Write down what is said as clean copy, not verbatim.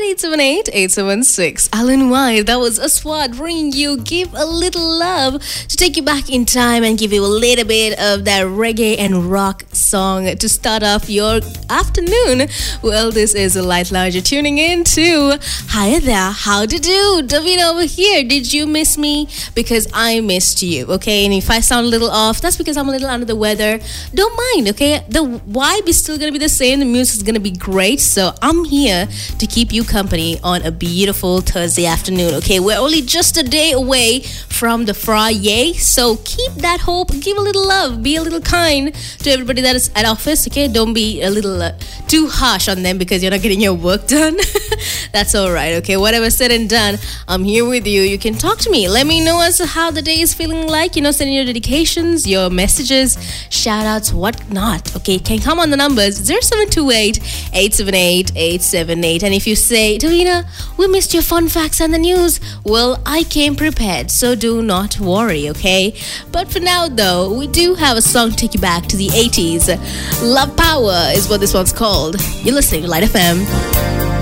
878-876. Alan White, that was Aswad bringing you Give a Little Love to take you back in time and give you a little bit of that reggae and rock song to start off your afternoon. Well, this is a Light Lounge you're tuning in to. Hiya there, how to do? Davina over here. Did you miss me? Because I missed you, okay? And if I sound a little off, that's because I'm a little under the weather. Don't mind, okay? The vibe is still going to be the same. The music is going to be great. So I'm here to keep you company on a beautiful Thursday afternoon, okay? We're only just a day away from the Friday, so keep that hope, give a little love, be a little kind to everybody that is at office, okay? Don't be a little too harsh on them because you're not getting your work done. That's all right, okay? Whatever said and done, I'm here with you. You can talk to me. Let me know as to how the day is feeling like, send in your dedications, your messages, shout outs, whatnot, okay? Can come on the numbers 0728-878-878. And if you say, Davina, we missed your fun facts and the news, well, I came prepared, so do not worry, okay? But for now, though, we do have a song to take you back to the 80s. Love Power is what this one's called. You're listening to Light FM.